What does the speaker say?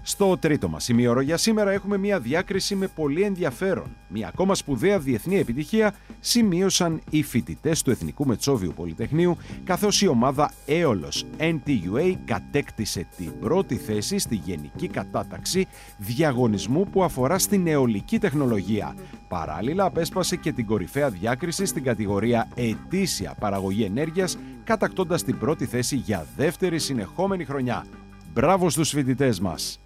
Στο τρίτο μας ημίωρο για σήμερα έχουμε μια διάκριση με πολύ ενδιαφέρον. Μια ακόμα σπουδαία διεθνή επιτυχία σημείωσαν οι φοιτητές του Εθνικού Μετσόβιου Πολυτεχνείου, καθώς η ομάδα Aeolos NTUA κατέκτησε την πρώτη θέση στη γενική κατάταξη διαγωνισμού που αφορά στην αιωλική τεχνολογία. Παράλληλα, απέσπασε και την κορυφαία διάκριση στην κατηγορία ετήσια παραγωγή ενέργειας, κατακτώντας την πρώτη θέση για δεύτερη συνεχόμενη χρονιά. Μπράβο στους φοιτητές μας!